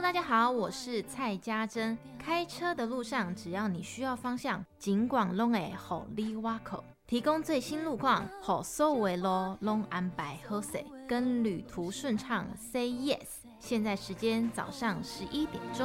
大家好，我是蔡家珍。开车的路上，只要你需要方向，尽管拢会互你挖口，提供最新路况，互所有的路拢安排好势，跟旅途顺畅 Say Yes。现在时间早上11点钟。